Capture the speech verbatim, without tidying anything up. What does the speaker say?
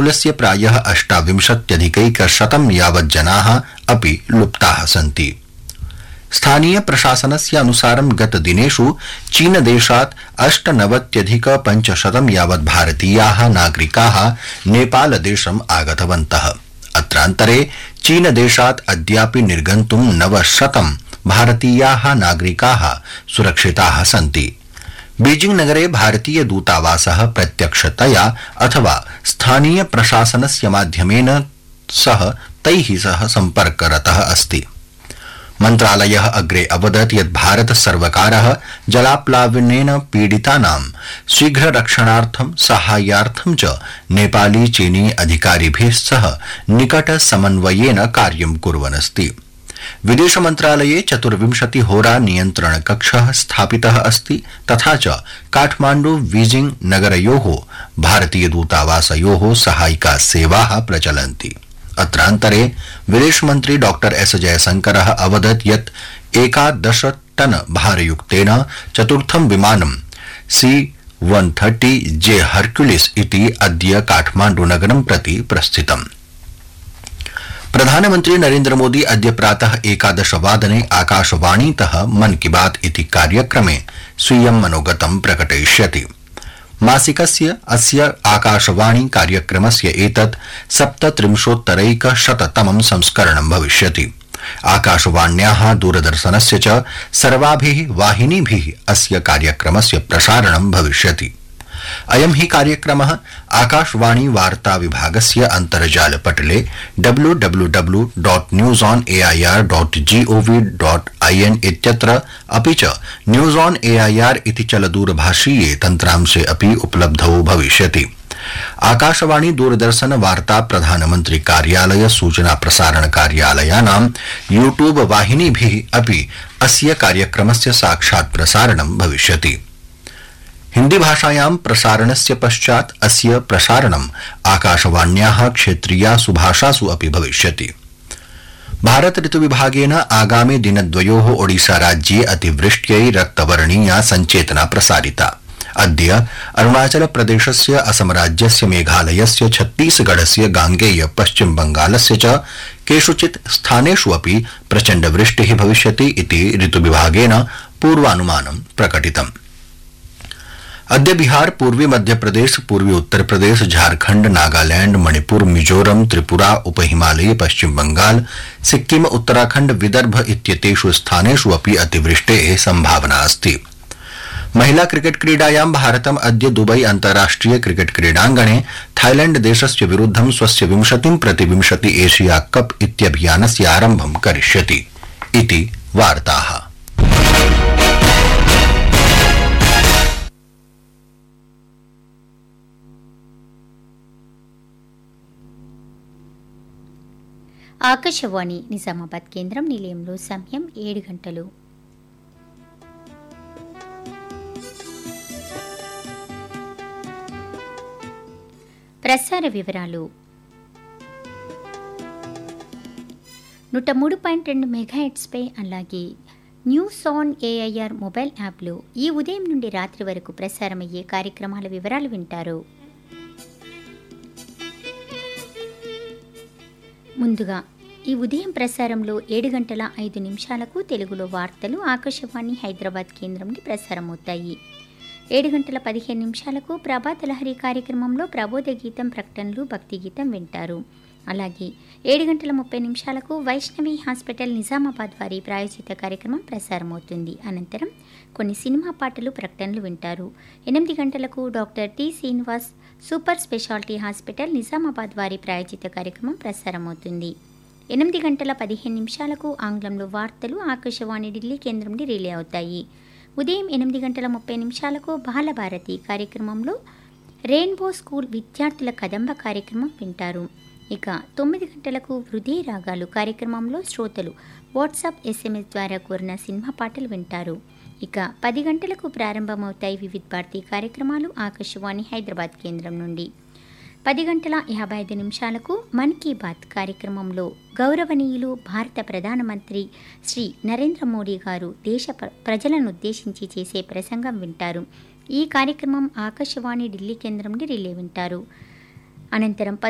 मृत्युमूलस्य प्रायः अष्टाविंशत्यधिकैकशतं यावत् जनाः अपि लुप्ताः सन्ति। स्थानीय प्रशासनस्य अनुसारं गतदिनेषु चीनदेशात् अष्टनवत्यधिक पञ्चशतं यावत् भारतीयाः नागरिकाः नेपालदेशम् आगतवन्तः। अत्रान्तरे चीनदेशात् अद्यापि निर्गन्तुं नवशतं भारतीयाः नागरिकाः सुरक्षिताः सन्ति। बीजिंग नगरे भारतीय दूतावासः प्रत्यक्षतया अथवा स्थानीय प्रशासनस्य माध्यमेन सह तैः सह सम्पर्करतः अस्ति। मन्त्रालयः अग्रे अवदत् यत् भारत सर्वकारः जलाप्लावनेन पीडितानां शीघ्ररक्षणार्थं साहाय्यार्थं च नेपाली चीनी अधिकारिभिः सह निकट समन्वयेन कार्यं कुर्वन् अस्ति। विदेश मन्त्रालये चतुर्विंशति होरा नियन्त्रण कक्षः स्थापितः अस्ति तथा च काठमाण्डु बीजिंग नगरयोः भारतीय दूतावासयोः सहायिका सेवाः प्रचलन्ति। अत्रान्तरे विदेश मन्त्री डॉक्टर एस जयशंकरः अवदत् यत् एकादश टन भारयुक्तेन चतुर्थं विमानं सी वन थर्टी जे हर्क्युलिस इति अद्य काठमाण्डु नगरं प्रति प्रस्थितम्। प्रधानमन्त्री नरेन्द्र मोदी अद्य प्रातः एकादश वादने आकाशवाणीतः मन की बात इति कार्यक्रमे स्वीयं मनोगतं प्रकटयिष्यति। मासिकस्य अस्य आकाशवाणी कार्यक्रमस्य एतत् सप्तत्रिंशोत्तरैकशततमं संस्करणं भविष्यति। आकाशवाण्याः दूरदर्शनस्य च सर्वाभिः वाहिनीभिः अस्य कार्यक्रमस्य प्रसारणं भविष्यति। अयं हि कार्यक्रमः आकाशवाणी वार्ता विभागस्य अन्तर्जालपटले W W W dot news on A I R dot gov dot I N इत्यत्र अपि च news on A I R इति चलदूरभाषीये तन्त्रांशे अपि उपलब्धौ भविष्यति। आकाशवाणी दूरदर्शन वार्ता प्रधानमन्त्री कार्यालय सूचना प्रसारण कार्यालयानां यूट्यूब वाहिनीभिः अपि अस्य कार्यक्रमस्य साक्षात् प्रसारणं भविष्यति। हिंदी भाषायां प्रसारणस्य पश्चात् अस्य प्रसारणम् आकाशवाण्याः क्षेत्रीयासु भाषासु अपि भविष्यति। भारत ऋतुविभागेन आगामि दिनद्वयोः ओडिशा राज्ये अतिवृष्ट्यै रक्तवर्णीया सञ्चेतना प्रसारिता। अद्य अरुणाचल प्रदेशस्य असम राज्यस्य मेघालयस्य छत्तीसगढ़स्य गांगेय पश्चिम बंगालस्य च केषुचित् स्थानेषु अपि प्रचण्ड वृष्टिः भविष्यति इति ऋतुविभागेन पूर्वानुमानं प्रकटितम्। अद्य बिहार, पूर्वी मध्यप्रदेश, पूर्वी उत्तर प्रदेश, झारखंड, नागालैंड, मणिपुर, मिजोरम, त्रिपुरा, उपहिमालय, पश्चिम बंगाल, सिक्किम, उत्तराखंड, विदर्भ इत्येतेषु स्थानेषु अपि अतिवृष्टेः संभावना अस्ति। महिला क्रिकेट क्रीडायां भारतम् अद्य दुबई अन्ताराष्ट्रिय क्रिकेट क्रीडाङ्गणे थाईलैंड देशस्य विरुद्धं स्वस्य विंशतिं प्रतिविंशति एशिया कप इत्यभियानस्य आरम्भं करिष्यति इति वार्ताः। ఆకాశవాణి నిజామాబాద్ కేంద్రం నిలయంలో సమయం ఏడు గంటలు. ప్రసార వివరాలు. నూట మూడు పాయింట్ రెండు మెగాహెట్స్పై అలాగే న్యూస్ ఆన్ ఏఐఆర్ మొబైల్ యాప్లో ఈ ఉదయం నుండి రాత్రి వరకు ప్రసారమయ్యే కార్యక్రమాల వివరాలు వింటారు. ముందుగా ఈ ఉదయం ప్రసారంలో ఏడు గంటల ఐదు నిమిషాలకు తెలుగులో వార్తలు ఆకాశవాణి హైదరాబాద్ కేంద్రం నుండి ప్రసారమవుతాయి. ఏడు గంటల పదిహేను నిమిషాలకు ప్రభాత లహరి కార్యక్రమంలో ప్రబోధ గీతం, ప్రకటనలు, భక్తి గీతం వింటారు. అలాగే ఏడు గంటల ముప్పై నిమిషాలకు వైష్ణవి హాస్పిటల్ నిజామాబాద్ వారి ప్రాయోజిత కార్యక్రమం ప్రసారమవుతుంది. అనంతరం కొన్ని సినిమా పాటలు, ప్రకటనలు వింటారు. ఎనిమిది గంటలకు doctor T Srinivas super speciality hospital Nizamabad వారి ప్రాయోజిత కార్యక్రమం ప్రసారమవుతుంది. ఎనిమిది గంటల పదిహేను నిమిషాలకు ఆంగ్లంలో వార్తలు ఆకాశవాణి ఢిల్లీ కేంద్రం నుండి రిలే అవుతాయి. ఉదయం ఎనిమిది గంటల ముప్పై నిమిషాలకు బాలభారతి కార్యక్రమంలో రెయిన్బో స్కూల్ విద్యార్థుల కదంబ కార్యక్రమం వింటారు. ఇక తొమ్మిది గంటలకు హృదయ రాగాలు కార్యక్రమంలో శ్రోతలు వాట్సాప్, ఎస్ఎంఎస్ ద్వారా కోరిన సినిమా పాటలు వింటారు. ఇక పది గంటలకు ప్రారంభమవుతాయి వివిధ భారతీ కార్యక్రమాలు ఆకాశవాణి హైదరాబాద్ కేంద్రం నుండి. పది గంటల యాభై ఐదు నిమిషాలకు మన్ కీ బాత్ కార్యక్రమంలో గౌరవనీయులు భారత ప్రధానమంత్రి శ్రీ నరేంద్ర మోడీ గారు దేశ ప్రజలను ఉద్దేశించి చేసే ప్రసంగం వింటారు. ఈ కార్యక్రమం ఆకాశవాణి ఢిల్లీ కేంద్రం నుండి రిలే వింటారు. అనంతరం